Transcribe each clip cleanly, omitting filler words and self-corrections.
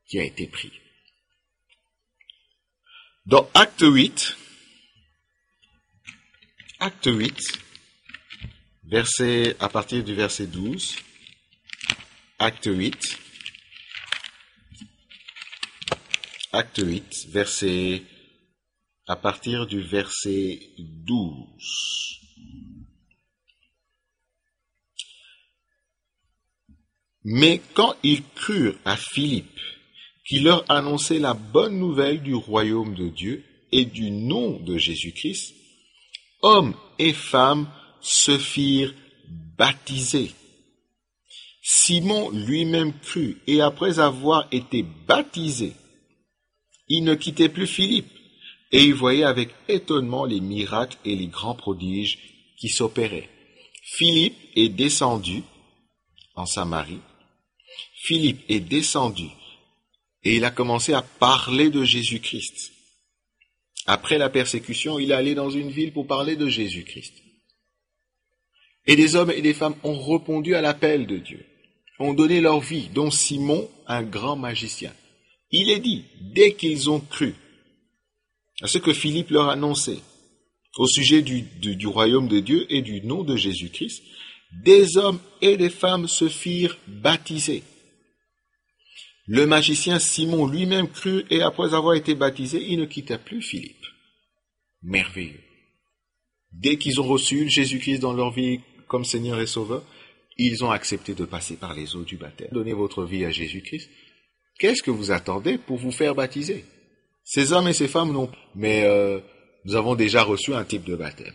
qui a été pris. Dans Acte 8, à partir du verset 12, Acte 8, à partir du verset 12. Mais quand ils crurent à Philippe, qui leur annonçait la bonne nouvelle du royaume de Dieu et du nom de Jésus-Christ, hommes et femmes se firent baptiser. Simon lui-même crut, et après avoir été baptisé, il ne quittait plus Philippe, et il voyait avec étonnement les miracles et les grands prodiges qui s'opéraient. Philippe est descendu en Samarie. Philippe est descendu et il a commencé à parler de Jésus-Christ. Après la persécution, il est allé dans une ville pour parler de Jésus-Christ. Et des hommes et des femmes ont répondu à l'appel de Dieu, ont donné leur vie, dont Simon, un grand magicien. Il est dit, dès qu'ils ont cru à ce que Philippe leur annonçait au sujet du royaume de Dieu et du nom de Jésus-Christ, des hommes et des femmes se firent baptiser. Le magicien Simon lui-même crut et après avoir été baptisé, il ne quitta plus Philippe. Merveilleux. Dès qu'ils ont reçu Jésus-Christ dans leur vie comme Seigneur et Sauveur, ils ont accepté de passer par les eaux du baptême. Donnez votre vie à Jésus-Christ. Qu'est-ce que vous attendez pour vous faire baptiser? Ces hommes et ces femmes non. Mais nous avons déjà reçu un type de baptême.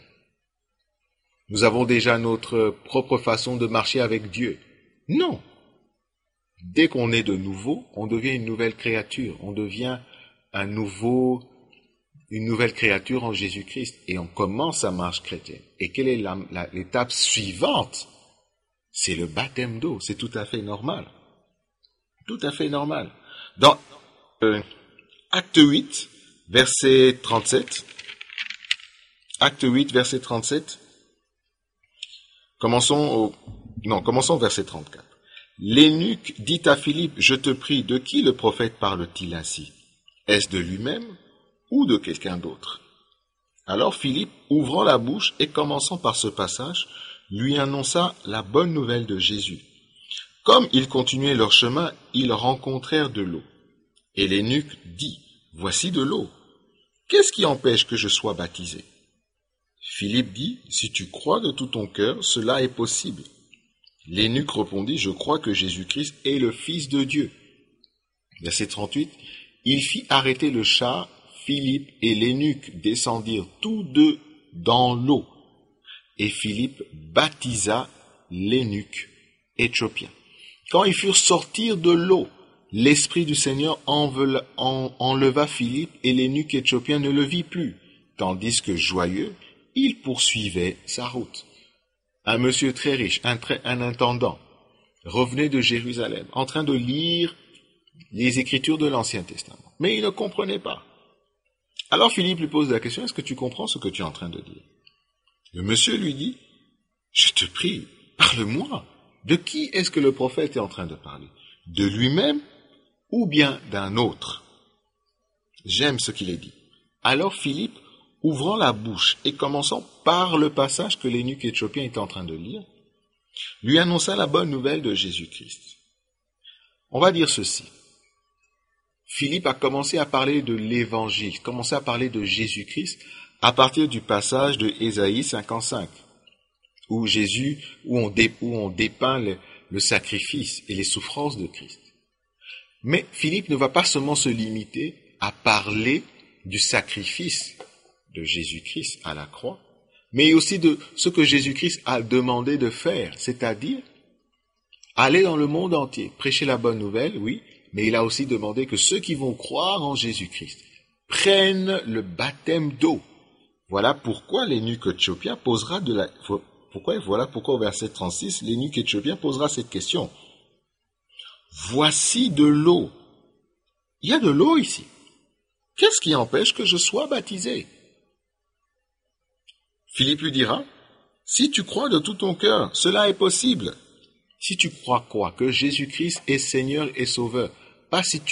Nous avons déjà notre propre façon de marcher avec Dieu. Non. Dès qu'on est de nouveau, on devient une nouvelle créature. On devient une nouvelle créature en Jésus-Christ. Et on commence sa marche chrétienne. Et quelle est l'étape suivante? C'est le baptême d'eau. C'est tout à fait normal. Tout à fait normal. Dans Acte 8, verset 37. Acte 8, verset 37. Commençons au verset 34. L'eunuque dit à Philippe, je te prie, de qui le prophète parle-t-il ainsi? Est-ce de lui-même ou de quelqu'un d'autre? Alors Philippe, ouvrant la bouche et commençant par ce passage, lui annonça la bonne nouvelle de Jésus. Comme ils continuaient leur chemin, ils rencontrèrent de l'eau. Et l'eunuque dit, voici de l'eau. Qu'est-ce qui empêche que je sois baptisé? Philippe dit, si tu crois de tout ton cœur, cela est possible. L'eunuque répondit, je crois que Jésus-Christ est le Fils de Dieu. Verset 38, il fit arrêter le char, Philippe et l'eunuque descendirent tous deux dans l'eau. Et Philippe baptisa l'eunuque éthiopien. Quand ils furent sortis de l'eau, l'Esprit du Seigneur enleva Philippe et l'eunuque éthiopien ne le vit plus, tandis que joyeux, il poursuivait sa route. Un monsieur très riche, un intendant, revenait de Jérusalem, en train de lire les Écritures de l'Ancien Testament. Mais il ne comprenait pas. Alors Philippe lui pose la question, est-ce que tu comprends ce que tu es en train de dire? Le monsieur lui dit, je te prie, parle-moi. De qui est-ce que le prophète est en train de parler? De lui-même ou bien d'un autre? J'aime ce qu'il est dit. Alors Philippe, ouvrant la bouche et commençant par le passage que l'eunuque éthiopien était en train de lire, lui annonça la bonne nouvelle de Jésus-Christ. On va dire ceci. Philippe a commencé à parler de l'évangile, commencé à parler de Jésus-Christ à partir du passage de Ésaïe 55, où on dépeint le sacrifice et les souffrances de Christ. Mais Philippe ne va pas seulement se limiter à parler du sacrifice de Jésus-Christ à la croix, mais aussi de ce que Jésus-Christ a demandé de faire, c'est-à-dire aller dans le monde entier, prêcher la bonne nouvelle, oui, mais il a aussi demandé que ceux qui vont croire en Jésus-Christ prennent le baptême d'eau. Voilà pourquoi l'eunuque éthiopien posera voilà pourquoi au verset 36, l'eunuque éthiopien posera cette question. Voici de l'eau. Il y a de l'eau ici. Qu'est-ce qui empêche que je sois baptisé? Philippe lui dira, si tu crois de tout ton cœur, cela est possible. Si tu crois quoi? Que Jésus-Christ est Seigneur et Sauveur. Pas si